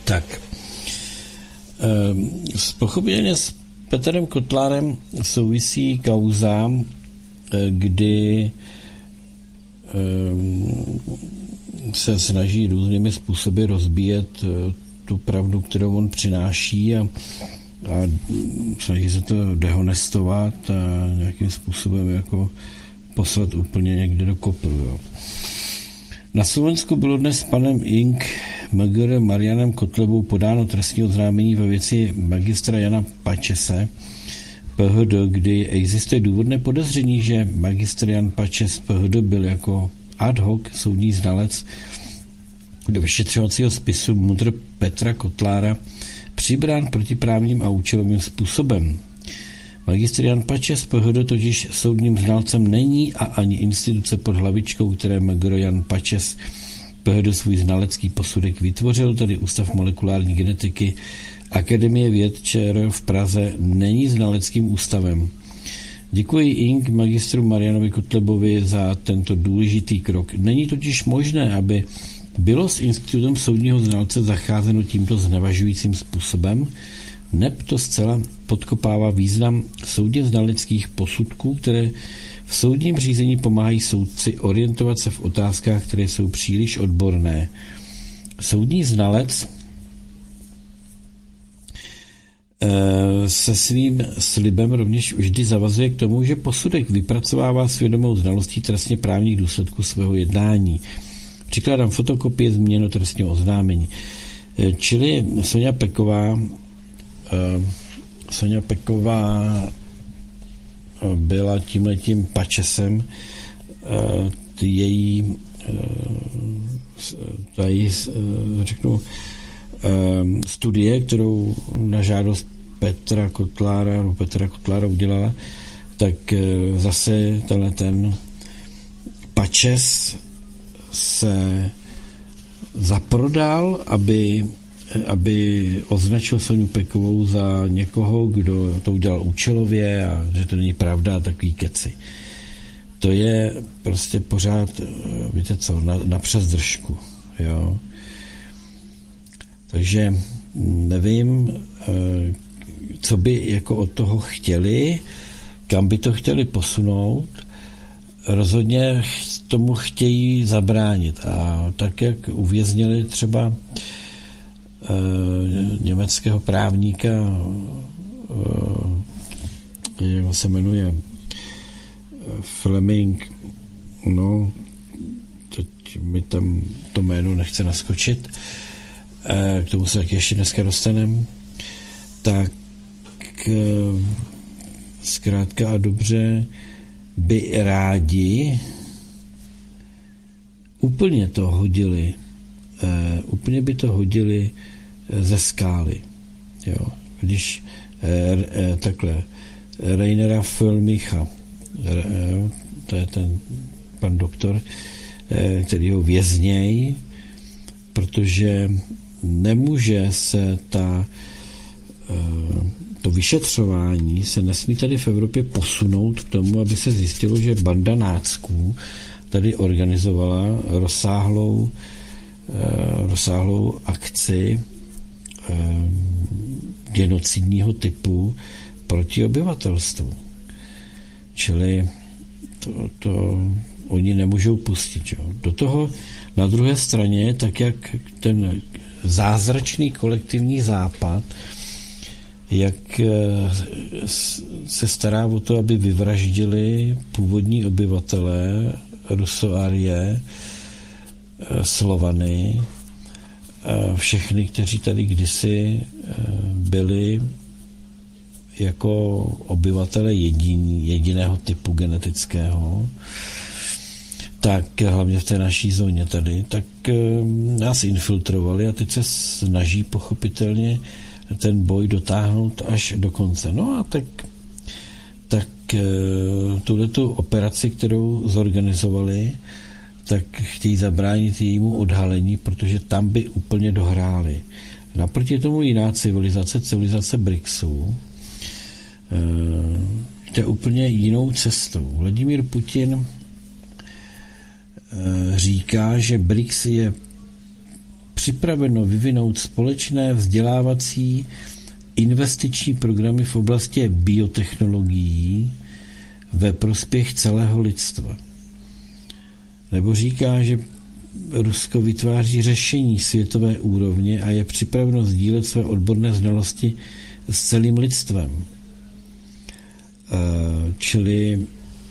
Tak, pochopitelně s Petrem Kotlárem souvisí kauza, kdy se snaží různými způsoby rozbíjet tu pravdu, kterou on přináší a snaží se to dehonestovat a nějakým způsobem jako poslat úplně někde do kopru. Jo. Na Slovensku bylo dnes panem Ing. Mgr. Marianem Kotlebou podáno trestní oznámení ve věci magistra Jana Pačese, PhD, kdy existuje důvodné podezření, že magistr Jan Pačes PhD byl jako ad hoc soudní znalec do vyšetřovacího spisu MUDr. Petra Kotlára přibrán protiprávním a účelovým způsobem. Magistr Jan Pačes PhD totiž soudním znalcem není a ani instituce pod hlavičkou, které Mgr. Jan Pačes PhD svůj znalecký posudek vytvořil, tedy Ústav molekulární genetiky Akademie věd ČR v Praze, není znaleckým ústavem. Děkuji Ing. magistru Marianovi Kotlebovi za tento důležitý krok. Není totiž možné, aby bylo s institutem soudního znalce zacházeno tímto znevažujícím způsobem, neb to zcela podkopává význam soudně znaleckých posudků, které v soudním řízení pomáhají soudci orientovat se v otázkách, které jsou příliš odborné. Soudní znalec se svým slibem rovněž vždy zavazuje k tomu, že posudek vypracovává s vědomou znalostí trestně právních důsledků svého jednání. Přikládám fotokopie zmíněno trestního oznámení. Čili Soňa Peková byla tímhletím Pačesem, její studie, kterou na žádost Petra Kotlára udělala, tak zase ten Pačes se zaprodal, aby označil Soňu Pekovou za někoho, kdo to udělal účelově a že to není pravda a takový keci. To je prostě pořád, víte co, na přezdržku. Jo. Takže nevím, co by jako od toho chtěli, kam by to chtěli posunout. Rozhodně tomu chtějí zabránit. A tak, jak uvěznili třeba německého právníka, jak se jmenuje, Fleming, no, teď mi tam to jméno nechce naskočit, k tomu se taky ještě dneska dostaneme, tak zkrátka a dobře by rádi úplně by to hodili ze skály. Jo. Když takhle Rainera Füllmicha, to je ten pan doktor, který ho věznějí, protože nemůže se to vyšetřování se nesmí tady v Evropě posunout k tomu, aby se zjistilo, že banda nácků tady organizovala rozsáhlou akci genocidního typu proti obyvatelstvu. Čili to oni nemůžou pustit. Jo. Do toho na druhé straně, tak jak ten zázračný kolektivní západ, jak se stará o to, aby vyvraždili původní obyvatelé, Rusoarie, Slovany, všechny, kteří tady kdysi byli jako obyvatele jediného typu genetického, tak hlavně v té naší zóně tady, tak nás infiltrovali a teď se snaží pochopitelně ten boj dotáhnout až do konce. No a tak tuhletu operaci, kterou zorganizovali, tak chtějí zabránit jejímu odhalení, protože tam by úplně dohráli. Naproti tomu jiná civilizace BRICSů, jde úplně jinou cestou. Vladimír Putin říká, že BRICS je připraveno vyvinout společné vzdělávací investiční programy v oblasti biotechnologií ve prospěch celého lidstva. Nebo říká, že Rusko vytváří řešení světové úrovně a je připraveno sdílet své odborné znalosti s celým lidstvem. Čili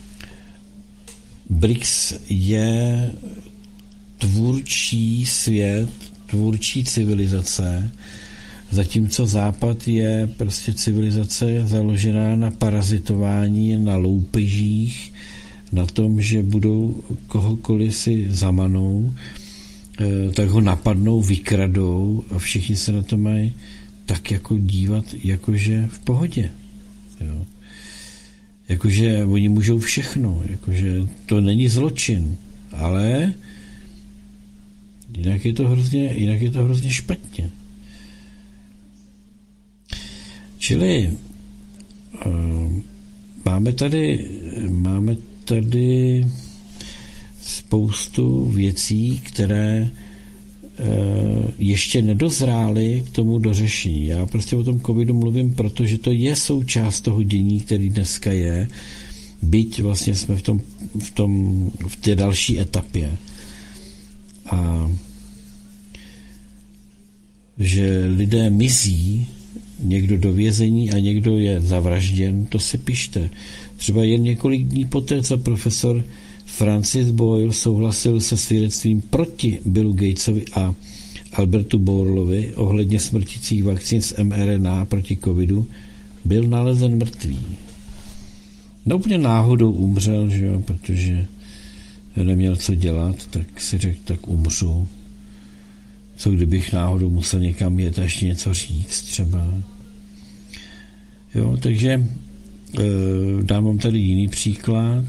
BRICS je tvůrčí svět, tvůrčí civilizace, zatímco Západ je prostě civilizace založená na parazitování, na loupežích, na tom, že budou kohokoliv si zamanou, tak ho napadnou, vykradou a všichni se na to mají tak jako dívat, jakože v pohodě. Jo. Jakože oni můžou všechno, jakože to není zločin, ale jinak je to hrozně špatně. Čili máme tady spoustu věcí, které ještě nedozrály k tomu dořešení. Já prostě o tom covidu mluvím, protože to je součást toho dění, který dneska je, byť vlastně jsme v té další etapě. A že lidé mizí, někdo do vězení a někdo je zavražděn, to si pište. Třeba jen několik dní poté, co profesor Francis Boyle souhlasil se svědectvím proti Billu Gatesovi a Albertu Bourlovi ohledně smrtících vakcín s mRNA proti covidu, byl nalezen mrtvý. No úplně náhodou umřel, že jo, protože neměl co dělat, tak si řekl, tak umřu. Co kdybych náhodou musel někam jet a ještě něco říct třeba. Jo, takže dám vám tady jiný příklad.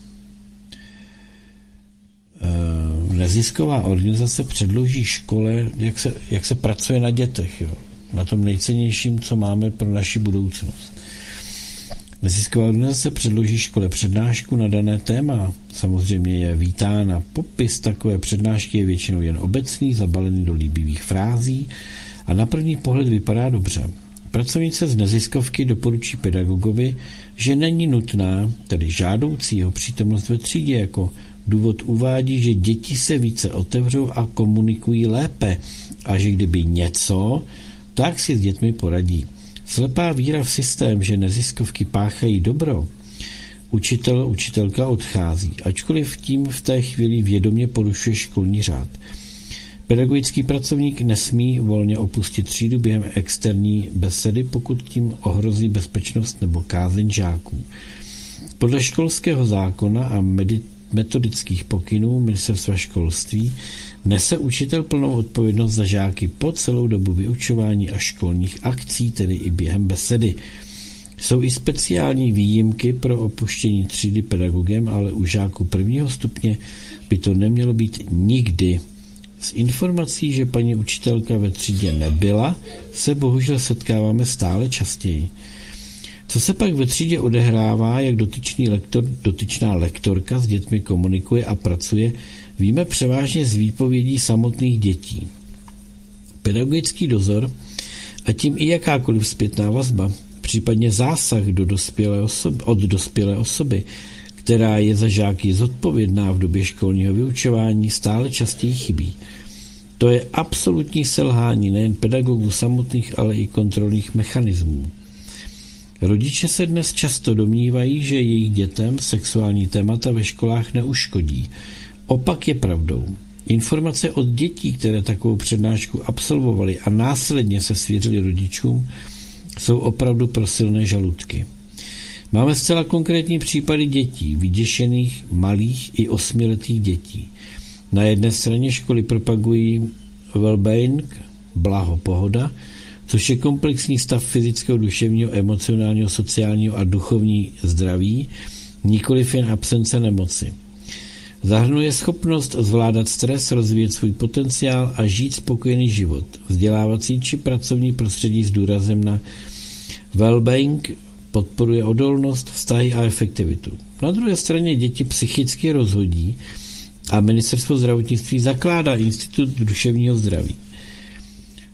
Nezisková organizace předloží škole, jak se pracuje na dětech, jo, na tom nejcennějším, co máme pro naši budoucnost. Nezisková organizace předloží škole přednášku na dané téma. Samozřejmě je vítána. Popis takové přednášky je většinou jen obecný, zabalený do líbivých frází a na první pohled vypadá dobře. Pracovnice z neziskovky doporučí pedagogovi, že není nutná, tedy žádoucí jeho přítomnost ve třídě, jako důvod uvádí, že děti se více otevřou a komunikují lépe a že kdyby něco, tak si s dětmi poradí. Slepá víra v systém, že neziskovky páchají dobro, učitelka odchází, ačkoliv tím v té chvíli vědomě porušuje školní řád. Pedagogický pracovník nesmí volně opustit třídu během externí besedy, pokud tím ohrozí bezpečnost nebo kázeň žáků. Podle školského zákona a metodických pokynů Ministerstva školství nese učitel plnou odpovědnost za žáky po celou dobu vyučování a školních akcí, tedy i během besedy. Jsou i speciální výjimky pro opuštění třídy pedagogem, ale u žáků prvního stupně by to nemělo být nikdy. S informací, že paní učitelka ve třídě nebyla, se bohužel setkáváme stále častěji. Co se pak ve třídě odehrává, jak dotyčná lektorka s dětmi komunikuje a pracuje, víme převážně z výpovědí samotných dětí. Pedagogický dozor a tím i jakákoliv zpětná vazba, případně zásah od dospělé osoby, která je za žáky zodpovědná v době školního vyučování, stále častěji chybí. To je absolutní selhání nejen pedagogů samotných, ale i kontrolních mechanismů. Rodiče se dnes často domnívají, že jejich dětem sexuální témata ve školách neuškodí. Opak je pravdou. Informace od dětí, které takovou přednášku absolvovaly a následně se svěřily rodičům, jsou opravdu pro silné žaludky. Máme zcela konkrétní případy dětí, vyděšených, malých i 8letých dětí. Na jedné straně školy propagují well-being, blaho, pohoda, což je komplexní stav fyzického, duševního, emocionálního, sociálního a duchovní zdraví, nikoliv jen absence nemoci. Zahrnuje schopnost zvládat stres, rozvíjet svůj potenciál a žít spokojený život. Vzdělávací či pracovní prostředí s důrazem na well-being podporuje odolnost, vztahy a efektivitu. Na druhé straně děti psychicky rozhodí a Ministerstvo zdravotnictví zakládá Institut duševního zdraví.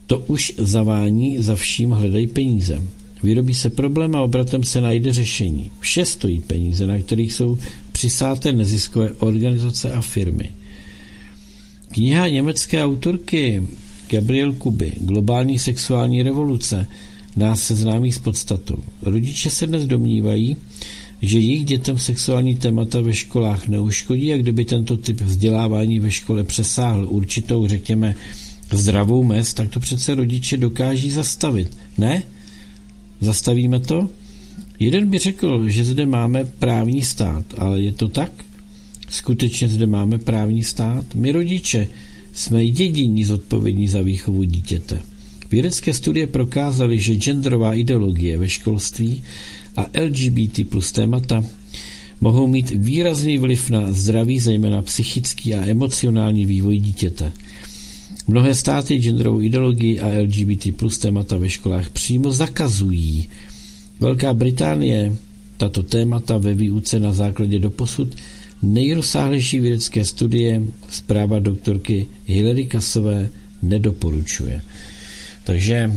To už zavání, za vším hledají peníze. Vyrobí se problém a obratem se najde řešení. Vše stojí peníze, na kterých jsou přisáté neziskové organizace a firmy. Kniha německé autorky Gabriel Kuby Globální sexuální revoluce nás seznámí s podstatou. Rodiče se dnes domnívají, že jejich dětem sexuální témata ve školách neuškodí a kdyby tento typ vzdělávání ve škole přesáhl určitou, řekněme, zdravou mez, tak to přece rodiče dokáží zastavit. Ne? Zastavíme to? Jeden by řekl, že zde máme právní stát, ale je to tak? Skutečně zde máme právní stát? My rodiče jsme jediní zodpovědní za výchovu dítěte. Vědecké studie prokázaly, že genderová ideologie ve školství a LGBT plus témata mohou mít výrazný vliv na zdraví, zejména psychický a emocionální vývoj dítěte. Mnohé státy genderovou ideologii a LGBT plus témata ve školách přímo zakazují. Velká Británie tato témata ve výuce na základě doposud nejrozsáhlejší vědecké studie zpráva doktorky Hilary Cassové nedoporučuje. Takže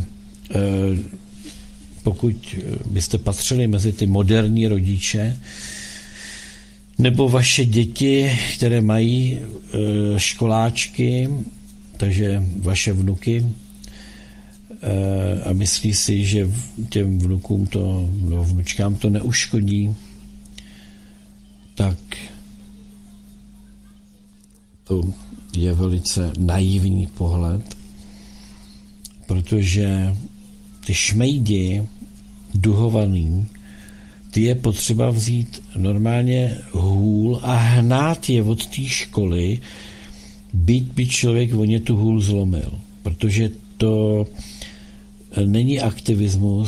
pokud byste patřili mezi ty moderní rodiče, nebo vaše děti, které mají školáčky, takže vaše vnuky, a myslí si, že těm vnukům vnučkám to neuškodí, tak to je velice naivní pohled, protože ty šmejdi duhovaný, ty je potřeba vzít normálně hůl a hnát je od té školy, byť by člověk o ně tu hůl zlomil, protože to není aktivismus,